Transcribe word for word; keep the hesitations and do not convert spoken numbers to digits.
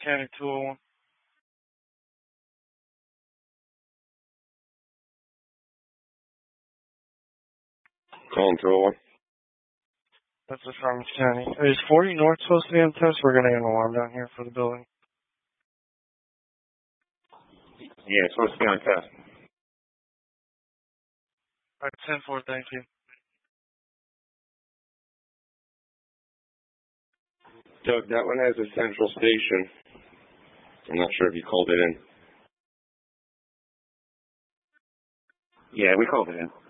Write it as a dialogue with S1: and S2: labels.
S1: County two oh one.
S2: Calling two oh one.
S1: That's the Farmers County. Is forty North supposed to be on test? We're going to get an alarm down here for the building.
S2: Yeah, it's supposed to be on test.
S1: All right, ten four, thank you.
S2: Doug, that one has a central station. I'm not sure if you called it in. Yeah, we called it in.